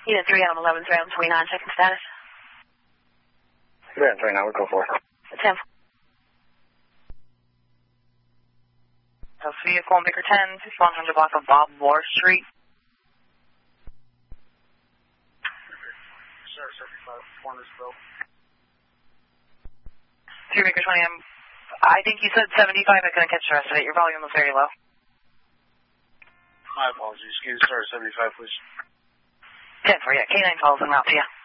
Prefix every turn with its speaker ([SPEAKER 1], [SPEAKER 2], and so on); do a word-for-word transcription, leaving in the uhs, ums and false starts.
[SPEAKER 1] Unit three, Adam eleven, three, Adam twenty-nine, second status.
[SPEAKER 2] three, Adam twenty-nine, we'll go for it.
[SPEAKER 1] ten.
[SPEAKER 3] House vehicle on Baker ten, one hundred block of Bob Moore Street.
[SPEAKER 2] Sir, seventy-five, Cornersville.
[SPEAKER 3] three Baker twenty, I'm, I think you said seventy-five, I couldn't catch the rest of it. Your volume was very low.
[SPEAKER 2] My apologies. Can you start at seventy-five, please?
[SPEAKER 3] ten four, yeah, K nine calls en route to you.